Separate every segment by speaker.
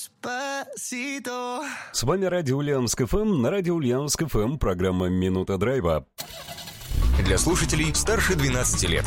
Speaker 1: С вами Радио Ульяновск ФМ. На Радио Ульяновск ФМ программа «Минута драйва».
Speaker 2: Для слушателей старше 12 лет.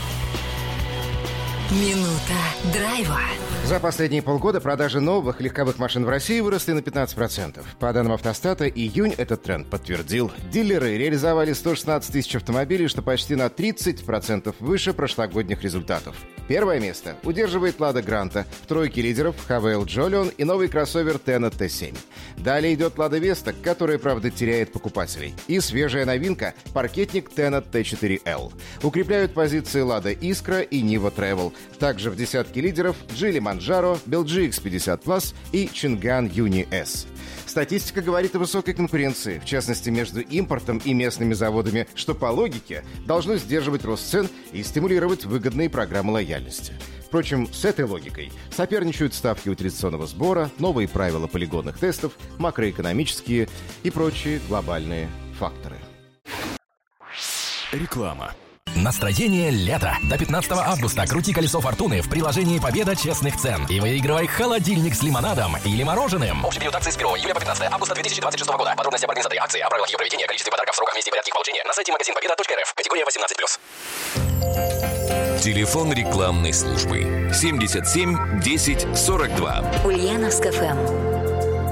Speaker 3: Минута драйва.
Speaker 4: За последние полгода продажи новых легковых машин в России выросли на 15%. По данным автостата, июнь этот тренд подтвердил. Дилеры реализовали 116 тысяч автомобилей, что почти на 30% выше прошлогодних результатов. Первое место удерживает «Лада Гранта», в тройке лидеров «Хавейл Джолион» и новый кроссовер «Тена Т7». Далее идет «Лада Веста», которая, правда, теряет покупателей. И свежая новинка – паркетник «Тена Т4Л». Укрепляют позиции «Лада Искра» и «Нива Тревел». Также в десятке лидеров «Джили Манджаро», «Белджи X50 Plus» и «Чинган Юни S». Статистика говорит о высокой конкуренции, в частности, между импортом и местными заводами, что по логике должно сдерживать рост цен и стимулировать выгодные программы лояльности. Впрочем, с этой логикой соперничают ставки утилизационного сбора, новые правила полигонных тестов, макроэкономические и прочие глобальные факторы.
Speaker 2: Реклама.
Speaker 5: Настроение лета. До 15 августа крути колесо фортуны в приложении «Победа честных цен» и выигрывай холодильник с лимонадом или мороженым. Общий период акции с 1 июля по 15 августа 2026 года. Подробности об организаторе акции, о правилах ее проведения, количестве подарков, сроках, месте и порядке их получения на сайте магазин-победа.рф. Категория 18+.
Speaker 2: Телефон рекламной службы 77 10 42.
Speaker 3: Ульяновск ФМ.